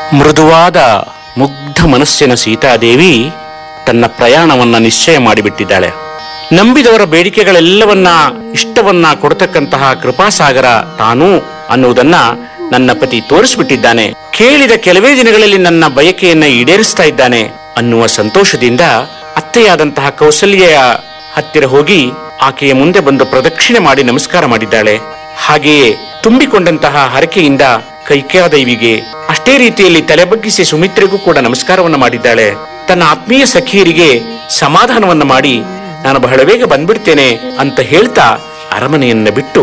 ಮೃದುವಾದ ಮುಗ್ಧ ಮನಸ್ಸಿನ ಸೀತಾದೇವಿ ತನ್ನ ಪ್ರಯಾಣವನ್ನ ನಿಶ್ಚಯ ಮಾಡಿಬಿಟ್ಟಿದ್ದಾಳೆ. ನಂಬಿದವರ ಬೇಡಿಕೆಗಳೆಲ್ಲವನ್ನ ಇಷ್ಟವನ್ನ ಕೊಡತಕ್ಕಂತಹ ಕೃಪಾಸಾಗರ ತಾನು ಅನ್ನುವುದನ್ನ ನನ್ನ ಪತಿ ತೋರಿಸ್ಬಿಟ್ಟಿದ್ದಾನೆ. ಕೇಳಿದ ಕೆಲವೇ ದಿನಗಳಲ್ಲಿ ನನ್ನ ಬಯಕೆಯನ್ನ ಈಡೇರಿಸ್ತಾ ಇದ್ದಾನೆ ಅನ್ನುವ ಸಂತೋಷದಿಂದ ಅತ್ತೆಯಾದಂತಹ ಕೌಸಲ್ಯ ಹತ್ತಿರ ಹೋಗಿ ಆಕೆಯ ಮುಂದೆ ಬಂದು ಪ್ರದಕ್ಷಿಣೆ ಮಾಡಿ ನಮಸ್ಕಾರ ಮಾಡಿದ್ದಾಳೆ. ಹಾಗೆಯೇ ತುಂಬಿಕೊಂಡಂತಹ ಹರಕೆಯಿಂದ ಕೈಕೇಯದೇವಿಗೆ ಅಷ್ಟೇ ರೀತಿಯಲ್ಲಿ ತಲೆ ಬಗ್ಗಿಸಿ ಸುಮಿತ್ರೆಗೂ ಕೂಡ ನಮಸ್ಕಾರವನ್ನ ಮಾಡಿದ್ದಾಳೆ. ತನ್ನ ಆತ್ಮೀಯ ಸಖಿಯರಿಗೆ ಸಮಾಧಾನವನ್ನ ಮಾಡಿ ನಾನು ಬಹಳ ಬೇಗ ಬಂದ್ಬಿಡ್ತೇನೆ ಅಂತ ಹೇಳ್ತಾ ಅರಮನೆಯನ್ನ ಬಿಟ್ಟು